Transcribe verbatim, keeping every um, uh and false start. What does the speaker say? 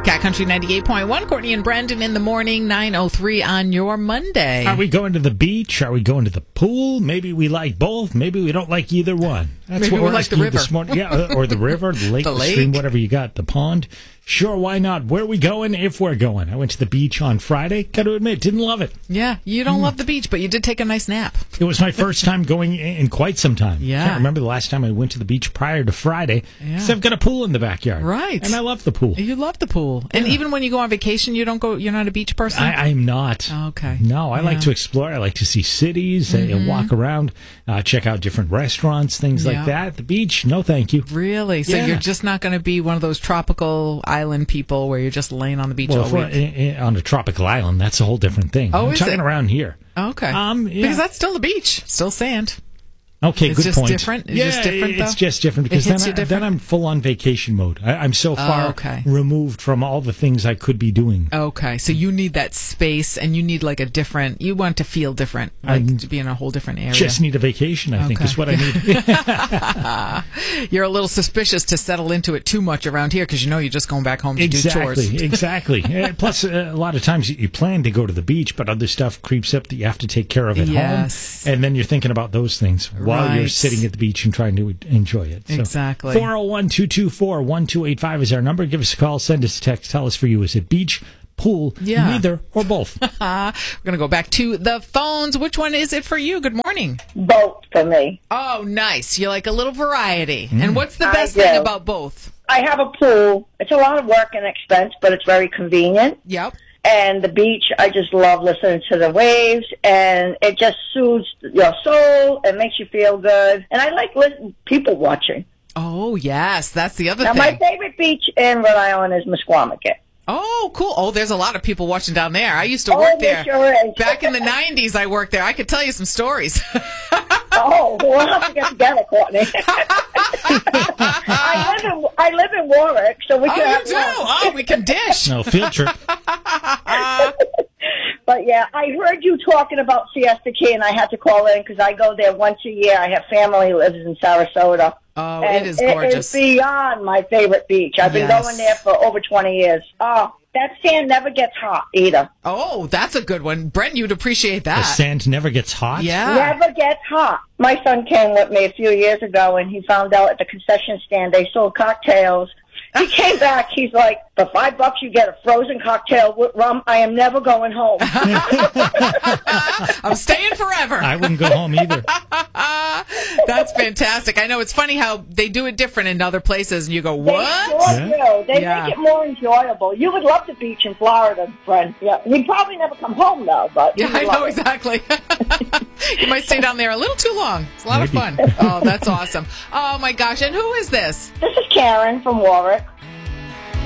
Cat Country ninety-eight point one, Courtney and Brendan in the morning, nine oh three on your Monday. Are we going to the beach? Are we going to the pool? Maybe we like both. Maybe we don't like either one. That's Maybe what we we're like the asking you river. this morning. Yeah, or the river, the lake, The the, lake. stream, whatever you got, the pond. Sure, why not? Where are we going if we're going? I went to the beach on Friday. Got to admit, didn't love it. Yeah, you don't love the beach, but you did take a nice nap. It was my first time going in in quite some time. Yeah. Can't remember the last time I went to the beach prior to Friday. Yeah. Because I've got a pool in the backyard. Right. And I love the pool. You love the pool. And Yeah. even when you go on vacation, you don't go, you're not a beach person? I, I'm not. Okay. No, I like Yeah. to explore. I like to see cities, mm-hmm. uh, walk around, uh, check out different restaurants, things Yeah. like that. The beach, no thank you. Really? So Yeah. you're just not going to be one of those tropical island people where you're just laying on the beach Well, all if we're week? in, in, on a tropical island, that's a whole different thing. Oh, I'm is talking it? around here. Okay. Um, yeah. Because that's still the beach. Still sand. Okay, It's good just point. different? It's yeah, just different, it's though? just different because It hits then, you I, different? then I'm full on vacation mode. I, I'm so far Oh, okay. removed from all the things I could be doing. Okay. So you need that space and you need like a different, you want to feel different, like I'm- to be in a whole different area. Just need a vacation, I think, Okay. is what I need. You're a little suspicious to settle into it too much around here because you know you're just going back home to do chores. Exactly, exactly. Uh, Plus, uh, a lot of times you, you plan to go to the beach, but other stuff creeps up that you have to take care of at Yes. home. And then you're thinking about those things while you're Right. sitting at the beach and trying to enjoy it. So, Exactly. four oh one, two two four, one two eight five is our number. Give us a call, send us a text. Tell us for you, is it beach, pool, Yeah. neither, or both? Uh, we're going to go back to the phones. Which one is it for you? Good morning. Both for me. Oh, nice. You like a little variety. Mm. And what's the I best thing do. about both? I have a pool. It's a lot of work and expense, but it's very convenient. Yep. And the beach, I just love listening to the waves, and it just soothes your soul. It makes you feel good. And I like listen, people watching. Oh, yes. That's the other Now, thing. my favorite beach in Rhode Island is Musquamacket. Oh, cool. Oh, there's a lot of people watching down there. I used to Oh, work there there. sure is. Back in the nineties, I worked there. I could tell you some stories. Oh, we'll have to get together, Courtney. I live in I live in Warwick, so we Oh, can you have do? lunch. Oh, we can dish. No, field trip. But yeah, I heard you talking about Siesta Key, and I had to call in because I go there once a year. I have family who lives in Sarasota. Oh, And it is gorgeous. It is beyond my favorite beach. I've been Yes. going there for over twenty years. Oh, that sand never gets hot either. Oh, that's a good one. Brent, you'd appreciate The that. sand never gets hot? Yeah. Never gets hot. My son came with me a few years ago, and he found out at the concession stand they sold cocktails. He came back. He's like, for five bucks, you get a frozen cocktail with rum. I am never going home. I'm staying forever. I wouldn't go home either. That's fantastic. I know it's funny how they do it different in other places, and you go, what? They sure do. They Yeah. make it more enjoyable. You would love the beach in Florida, friend. Yeah, you'd probably never come home though, but Yeah, you I would know love it. exactly. You might stay down there a little too long. It's a lot Maybe. of fun. Oh, that's awesome. Oh my gosh! And who is this? This is Karen from Warwick.